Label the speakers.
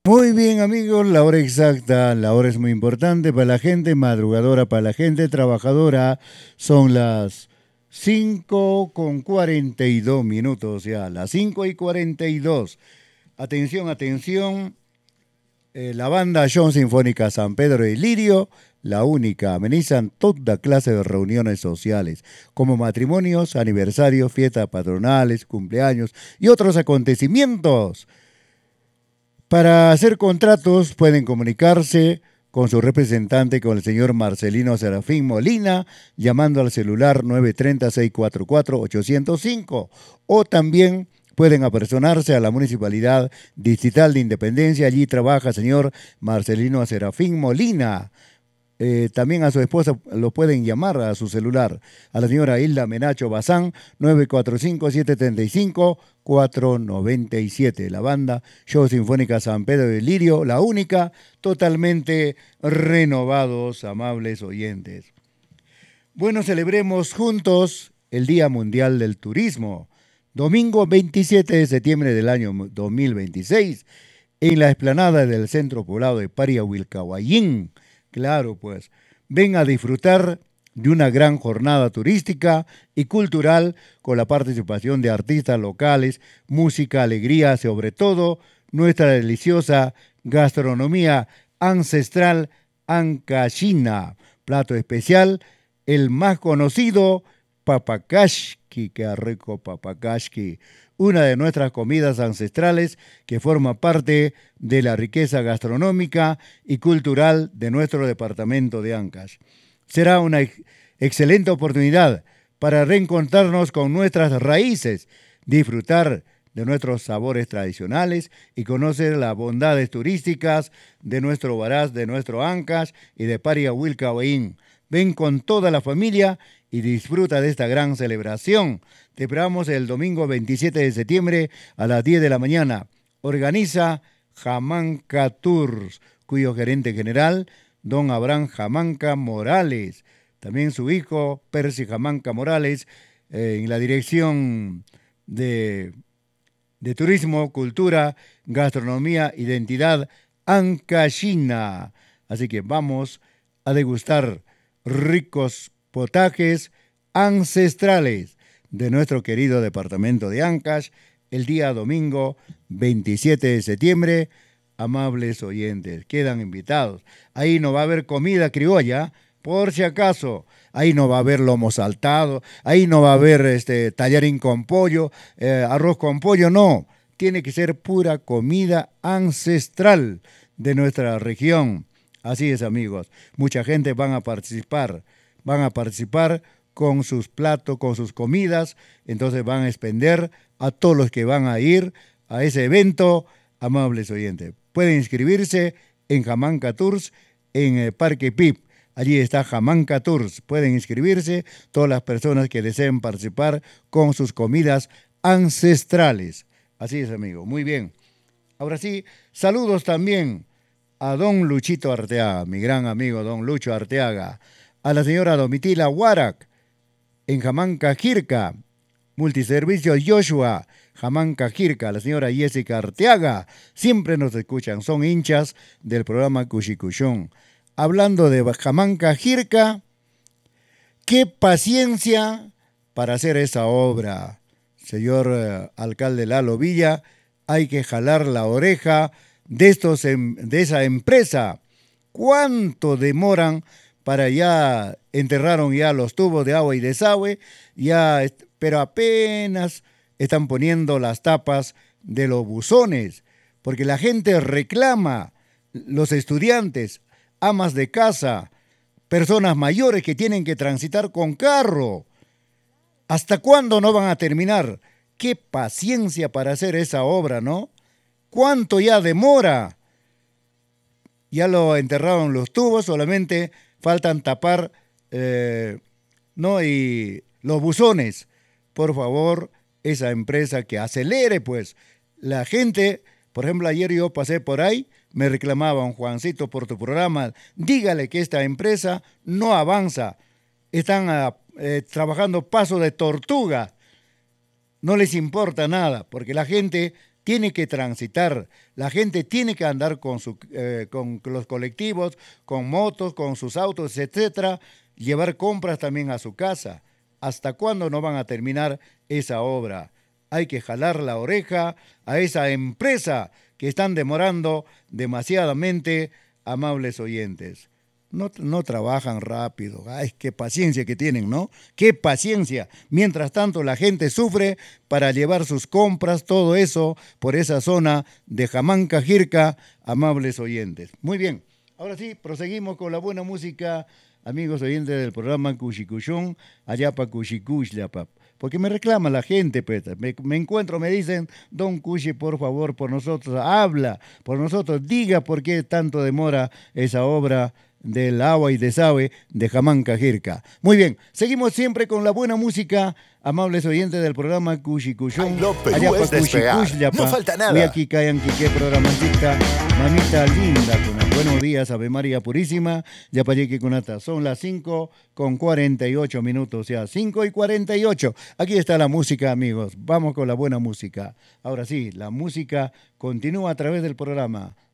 Speaker 1: Muy bien, amigos, la hora exacta, la hora es muy importante para la gente madrugadora, para la gente trabajadora. Son las 5:42 ya, las 5:42. Atención, atención, la banda John Sinfónica San Pedro y Lirio, la única, amenizan toda clase de reuniones sociales, como matrimonios, aniversarios, fiestas patronales, cumpleaños y otros acontecimientos. Para hacer contratos pueden comunicarse con su representante, con el señor Marcelino Serafín Molina, llamando al celular 930-644-805, o también pueden apersonarse a la Municipalidad Distrital de Independencia. Allí trabaja el señor Marcelino Serafín Molina. También a su esposa lo pueden llamar a su celular, a la señora Hilda Menacho Bazán, 945-735-497. La banda Show Sinfónica San Pedro de Lirio, la única, totalmente renovados, amables oyentes. Bueno, celebremos juntos el Día Mundial del Turismo. Domingo 27 de septiembre del año 2026, en la explanada del Centro Poblado de Pariahuilcahuayín. Claro, pues, ven a disfrutar de una gran jornada turística y cultural con la participación de artistas locales, música, alegría, sobre todo nuestra deliciosa gastronomía ancestral ancashina. Plato especial, el más conocido, papakashki, qué rico papakashki, una de nuestras comidas ancestrales que forma parte de la riqueza gastronómica y cultural de nuestro departamento de Ancash. Será una excelente oportunidad para reencontrarnos con nuestras raíces, disfrutar de nuestros sabores tradicionales y conocer las bondades turísticas de nuestro Huaraz, de nuestro Ancash y de Pariahuilcahuayín. Ven con toda la familia y disfruta de esta gran celebración. Te esperamos el domingo 27 de septiembre a las 10 de la mañana. Organiza Jamanca Tours, cuyo gerente general, don Abraham Jamanca Morales. También su hijo, Percy Jamanca Morales, en la dirección de Turismo, Cultura, Gastronomía, Identidad Ancashina. Así que vamos a degustar ricos potajes ancestrales de nuestro querido departamento de Ancash el día domingo 27 de septiembre. Amables oyentes, quedan invitados. Ahí no va a haber comida criolla, por si acaso. Ahí no va a haber lomo saltado, ahí no va a haber tallarín con pollo, arroz con pollo, no. Tiene que ser pura comida ancestral de nuestra región. Así es, amigos. Mucha gente van a participar con sus platos, con sus comidas. Entonces van a expender a todos los que van a ir a ese evento, amables oyentes. Pueden inscribirse en Jamanca Tours, en el Parque Pip. Allí está Jamanca Tours. Pueden inscribirse todas las personas que deseen participar con sus comidas ancestrales. Así es, amigo. Muy bien. Ahora sí, saludos también a don Luchito Arteaga, mi gran amigo don Lucho Arteaga, a la señora Domitila Huarac, en Jamanca Jirca, Multiservicios Joshua, Jamanca Jirca, la señora Jessica Arteaga, siempre nos escuchan, son hinchas del programa Cuchicuchón. Hablando de Jamanca Jirca, qué paciencia para hacer esa obra, señor alcalde Lalo Villa. Hay que jalar la oreja de esa empresa. ¿Cuánto demoran para ya enterraron ya los tubos de agua y desagüe? Pero apenas están poniendo las tapas de los buzones, porque la gente reclama, los estudiantes, amas de casa, personas mayores que tienen que transitar con carro. ¿Hasta cuándo no van a terminar? Qué paciencia para hacer esa obra, ¿no? ¿Cuánto ya demora? Ya lo enterraron los tubos, solamente faltan tapar, ¿no? Y los buzones. Por favor, esa empresa que acelere, pues. La gente, por ejemplo, ayer yo pasé por ahí, me reclamaban, Juancito, por tu programa, dígale que esta empresa no avanza. Están trabajando paso de tortuga. No les importa nada, porque la gente tiene que transitar, la gente tiene que andar con los colectivos, con motos, con sus autos, etcétera, llevar compras también a su casa. ¿Hasta cuándo no van a terminar esa obra? Hay que jalar la oreja a esa empresa que están demorando demasiadamente, amables oyentes. No trabajan rápido. Ay, qué paciencia que tienen, ¿no? Qué paciencia. Mientras tanto, la gente sufre para llevar sus compras, todo eso, por esa zona de Jamanca, Jirca, amables oyentes. Muy bien. Ahora sí, proseguimos con la buena música, amigos oyentes del programa Cuchicuchón, allá pa Cuchicuchla, porque me reclama la gente, pues. Me encuentro, me dicen, don Cuchi, por favor, por nosotros, habla, por nosotros, diga por qué tanto demora esa obra del agua y desagüe de Jamanca, Jirca. Muy bien, seguimos siempre con la buena música, amables oyentes del programa Cuchicuchón.
Speaker 2: Allá pa Cuchicuchla,
Speaker 1: no falta nada. Hoy aquí caen Quique, programacita, mamita linda, con el buenos días, Ave María Purísima, ya para llegue con ata. Son las 5:48, ya 5:48. Aquí está la música, amigos. Vamos con la buena música. Ahora sí, la música continúa a través del programa.